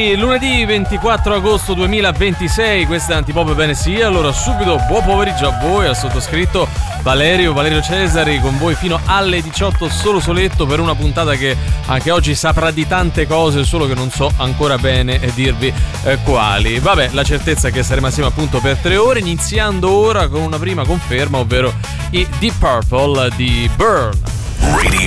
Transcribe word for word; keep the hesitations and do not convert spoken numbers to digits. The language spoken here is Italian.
Lunedì, lunedì ventiquattro agosto duemilaventisei, questa è Antipop Bene Sì. Allora subito buon pomeriggio a voi, al sottoscritto Valerio, Valerio Cesari, con voi fino alle diciotto solo soletto per una puntata che anche oggi saprà di tante cose, solo che non so ancora bene dirvi eh, quali. Vabbè, la certezza è che saremo assieme appunto per tre ore, iniziando ora con una prima conferma, ovvero i Deep Purple di Burn. Radio